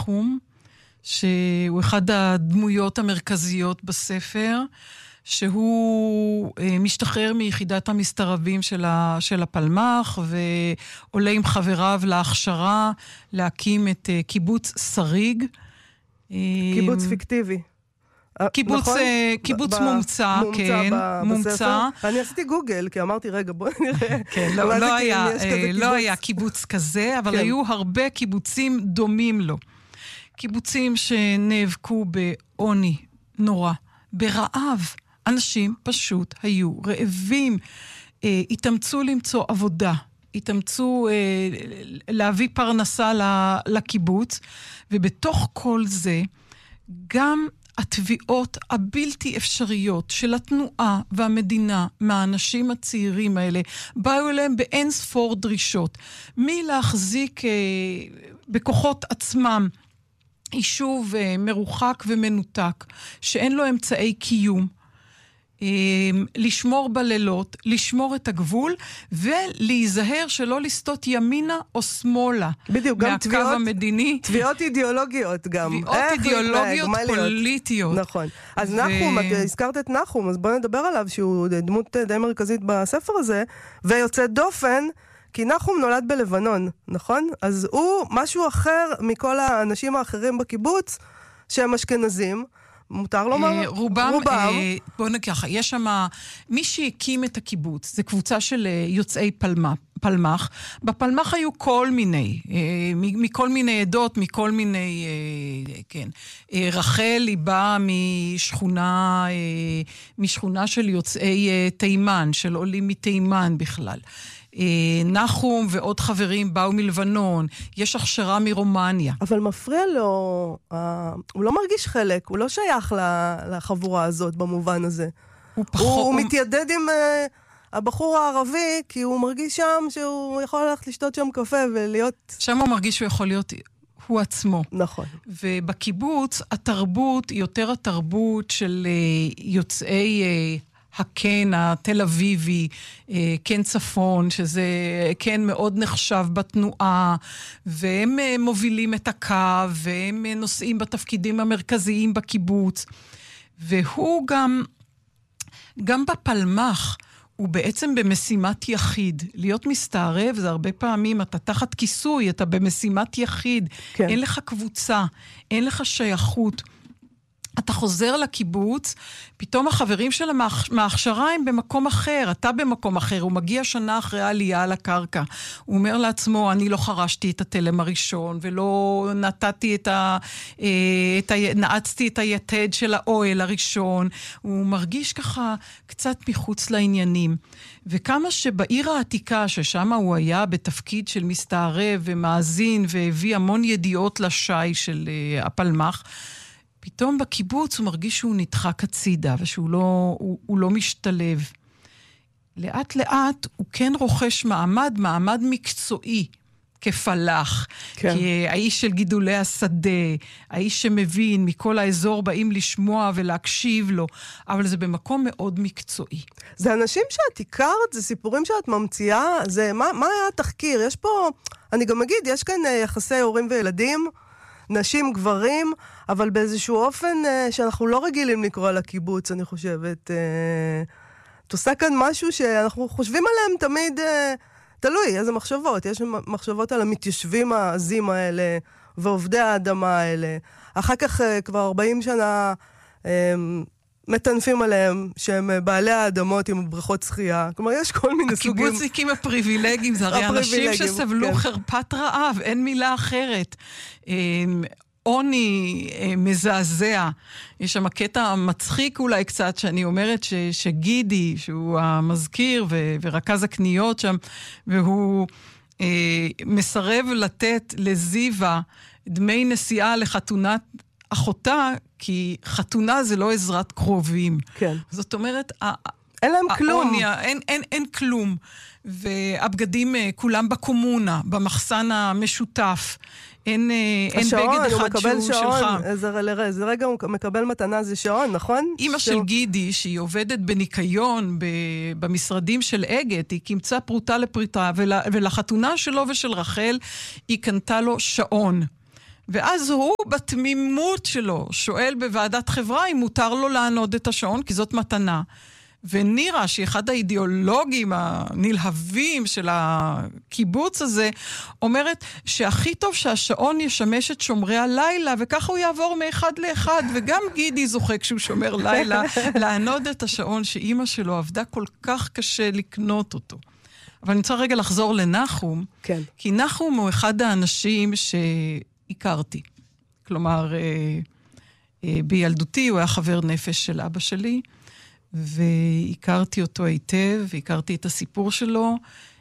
נחום, שהוא אחד הדמויות המרכזיות בספר, שהוא משתחרר מיחידת המסתרבים של הפלמ"ח, ועולה עם חבריו להכשרה להקים את קיבוץ שריג. קיבוץ פיקטיבי. קיבוץ מומצא, כן, מומצא. אני עשיתי גוגל, כי אמרתי, רגע, בואי נראה. כן, לא היה קיבוץ כזה, אבל היו הרבה קיבוצים דומים לו. קיבוצים שנאבקו בעוני נורא, ברעב. אנשים פשוט היו רעבים, התאמצו למצוא עבודה, התאמצו להביא פרנסה לקיבוץ, ובתוך כל זה גם התביעות הבלתי אפשריות של התנועה והמדינה מהאנשים הצעירים האלה, באו אליהם באין ספור דרישות. מי להחזיק בכוחות עצמם יישוב מרוחק ומנותק, שאין לו אמצעי קיום, לשמור בלילות, לשמור את הגבול, ולהיזהר שלא לסטות ימינה או שמאלה. בדיוק, גם מהקו המדיני. תביעות אידיאולוגיות גם. תביעות אידיאולוגיות פוליטיות. נכון. אז נחום, את הזכרת את נחום, אז בואו נדבר עליו, שהוא דמות די מרכזית בספר הזה, ויוצא דופן, כי נחום נולד בלבנון, נכון? אז הוא משהו אחר מכל האנשים האחרים בקיבוץ, שהם אשכנזים, מותר לומר? רובם. בוא נגיד ככה, יש שם, מי שהקים את הקיבוץ, זה קבוצה של יוצאי פלמ"ח. בפלמ"ח היו כל מיני, מכל מיני עדות, מכל מיני, כן. רחל היא באה משכונה של יוצאי תימן, של עולים מתימן בכלל. נחום ועוד חברים באו מלבנון, יש הכשרה מרומניה. אבל מפריע לו, הוא לא מרגיש חלק, הוא לא שייך לחבורה הזאת במובן הזה. הוא מתיידד עם הבחור הערבי, כי הוא מרגיש שם שהוא יכול ללכת לשתות שם קפה ולהיות... שם הוא מרגיש שהוא יכול להיות הוא עצמו. נכון. ובקיבוץ התרבות היא יותר התרבות של יוצאי... הקן התל אביבי, קן צפון, שזה קן מאוד נחשב בתנועה, והם מובילים את הקו, והם נושאים בתפקידים המרכזיים בקיבוץ. והוא גם בפלמ"ח, הוא בעצם במשימת יחיד. להיות מסתערב זה הרבה פעמים, אתה תחת כיסוי, אתה במשימת יחיד. כן. אין לך קבוצה, אין לך שייכות. אתה חוזר לקיבוץ, פתאום החברים של מההכשרה הם במקום אחר, אתה במקום אחר, הוא מגיע שנה אחרי העלייה על הקרקע. הוא אומר לעצמו, אני לא חרשתי את התלם הראשון, ולא נתתי נעצתי את היתד של האוהל הראשון. הוא מרגיש ככה קצת מחוץ לעניינים. וכמה שבעיר העתיקה, ששם הוא היה בתפקיד של מסתערב ומאזין, והביא המון ידיעות לשי של הפלמ"ח, פתאום בקיבוץ הוא מרגיש שהוא נדחק הצידה, ושהוא לא משתלב. לאט לאט הוא כן רוכש מעמד מקצועי, כפלח, כן. כי האיש של גידולי השדה, האיש שמבין, מכל האזור באים לשמוע ולהקשיב לו, אבל זה במקום מאוד מקצועי. זה אנשים שאת הכרת, זה סיפורים שאת ממציאה, מה היה התחקיר? יש פה, אני גם אגיד, יש כאן יחסי הורים וילדים, נשים, גברים, אבל באיזשהו אופן שאנחנו לא רגילים לקרוא על הקיבוץ, אני חושבת. את עושה כאן משהו שאנחנו חושבים עליהם תמיד, תלוי, איזה מחשבות. יש מחשבות על המתיישבים העזים האלה, ועובדי האדמה האלה. אחר כך כבר 40 שנה מטנפים עליהם, שהם בעלי האדמות עם בריכות שחייה. כלומר, יש כל מיני סוגים. הקיבוצניקים הפריבילגיים, זה הרי אנשים שסבלו חרפת רעב, אין מילה אחרת. עוני מזעזע. יש שם קטע מצחיק אולי קצת, שאני אומרת שגידי, שהוא המזכיר ורכז הקניות שם, והוא מסרב לתת לזיווה דמי נסיעה לחתונת אחותה, כי חתונה זה לא עזרת קרובים. כן. זאת אומרת, אין להם כלום. אין כלום. והבגדים כולם בקומונה, במחסן המשותף. אין בגד אחד שהוא שלך. זה רגע הוא מקבל מתנה, זה שעון, נכון? אמא של גידי, שהיא עובדת בניקיון במשרדים של אגת, היא קמצה פרוטה לפריטה, ולחתונה שלו ושל רחל, היא קנתה לו שעון. ואז הוא בתמימות שלו שואל בוועדת חברה אם מותר לו לענוד את השעון, כי זאת מתנה. ונירה, שהיא אחד האידיאולוגים הנלהבים של הקיבוץ הזה, אומרת שהכי טוב שהשעון ישמש את שומרי הלילה, וככה הוא יעבור מאחד לאחד, וגם גידי זוכה כשהוא שומר לילה, לענוד את השעון שאימא שלו עבדה כל כך קשה לקנות אותו. אבל אני רוצה רגע לחזור לנחום, כן. כי נחום הוא אחד האנשים שהכרתי. כלומר, בילדותי הוא היה חבר נפש של אבא שלי, והכרתי אותו היטב, והכרתי את הסיפור שלו,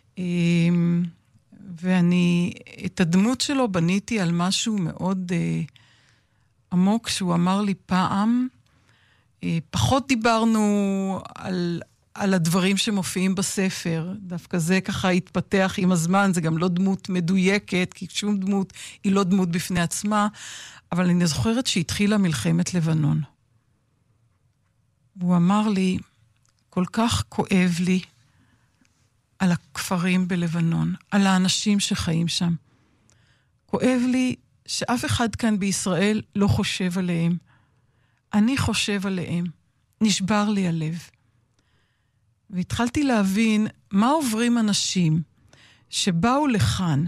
ואני את הדמות שלו בניתי על משהו מאוד עמוק, שהוא אמר לי פעם, פחות דיברנו על הדברים שמופיעים בספר, דווקא זה ככה התפתח עם הזמן, זה גם לא דמות מדויקת, כי שום דמות היא לא דמות בפני עצמה, אבל אני זוכרת שהתחילה מלחמת לבנון. והוא אמר לי, כל כך כואב לי על הכפרים בלבנון, על האנשים שחיים שם. כואב לי שאף אחד כאן בישראל לא חושב עליהם. אני חושב עליהם. נשבר לי הלב. והתחלתי להבין מה עוברים אנשים שבאו לכאן.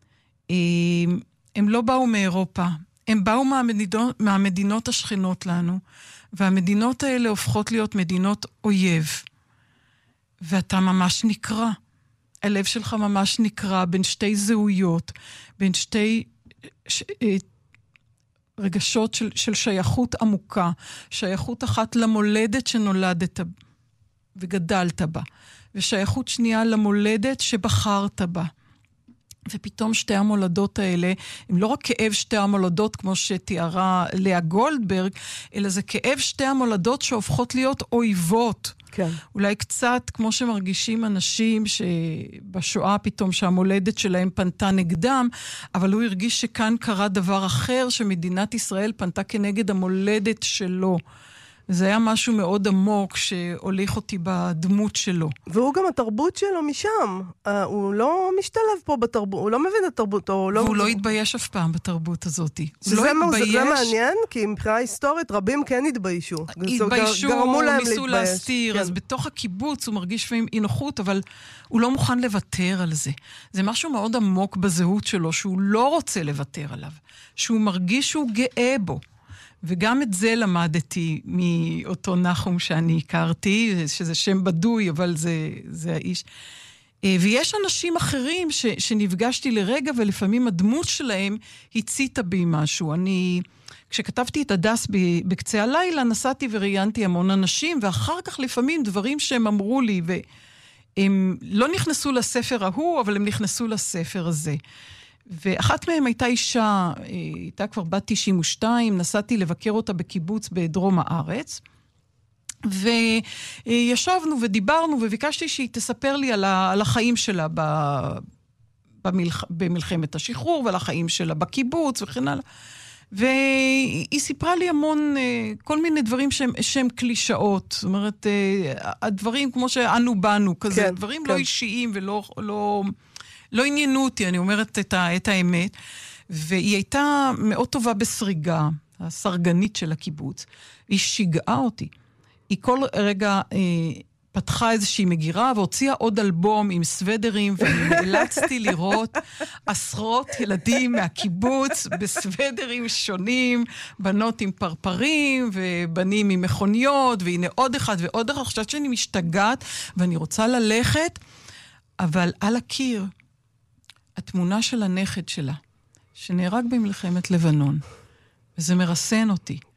הם לא באו מאירופה, הם באו מהמדינות השכנות לנו, והמדינות האלה הופכות להיות מדינות אויב. ואתה ממש נקרא. הלב שלך ממש נקרא בין שתי זהויות, בין שתי רגשות של שייכות עמוקה. שייכות אחת למולדת שנולדת וגדלת בה, ושייכות שנייה למולדת שבחרת בה. ופתאום שתי המולדות האלה, הם לא רק כאב שתי המולדות, כמו שתיארה לאה גולדברג, אלא זה כאב שתי המולדות שהופכות להיות אויבות. כן. אולי קצת כמו שמרגישים אנשים שבשואה פתאום שהמולדת שלהם פנתה נגדם, אבל הוא הרגיש שכאן קרה דבר אחר, שמדינת ישראל פנתה כנגד המולדת שלו. זה היה משהו מאוד עמוק שהוליך אותי בדמות שלו. והוא גם התרבות שלו משם. הוא לא משתלב פה בתרבות, הוא לא מבין את תרבותו. והוא לא התבייש אף פעם בתרבות הזאת. זה מעניין, כי מבחינה היסטורית רבים כן התביישו. התביישו, ניסו להסתיר, אז בתוך הקיבוץ הוא מרגיש לפעמים אי נוחות, אבל הוא לא מוכן לוותר על זה. זה משהו מאוד עמוק בזהות שלו, שהוא לא רוצה לוותר עליו, שהוא מרגיש שהוא גאה בו. וגם את זה למדתי מאותו נחום שאני הכרתי, שזה שם בדוי, אבל זה האיש. ויש אנשים אחרים שנפגשתי לרגע, ולפעמים הדמות שלהם הציתה בי משהו. כשכתבתי את הדס בקצה הלילה, נסעתי וראיינתי המון אנשים, ואחר כך לפעמים דברים שהם אמרו לי, והם לא נכנסו לספר ההוא, אבל הם נכנסו לספר הזה. ואחת מהם הייתה אישה, הייתה כבר בת 92, נסעתי לבקר אותה בקיבוץ בדרום הארץ, וישבנו ודיברנו, וביקשתי שהיא תספר לי על החיים שלה במלחמת השחרור, ועל החיים שלה בקיבוץ וכן הלאה. והיא סיפרה לי המון, כל מיני דברים שהם קלישאות, זאת אומרת, הדברים כמו שאנו באנו, כזה, כן, דברים כן. לא אישיים לא עניינו אותי, אני אומרת את האמת, והיא הייתה מאוד טובה בסריגה, הסרגנית של הקיבוץ, היא שיגעה אותי. היא כל רגע פתחה איזושהי מגירה, והוציאה עוד אלבום עם סוודרים, ונאלצתי לראות עשרות ילדים מהקיבוץ, בסוודרים שונים, בנות עם פרפרים, ובנים עם מכוניות, והנה עוד אחד ועוד אחד, חושבת שאני משתגעת, ואני רוצה ללכת, אבל על הקיר, התמונה של הנכד שלה, שנהרג במלחמת לבנון, וזה מרסן אותי.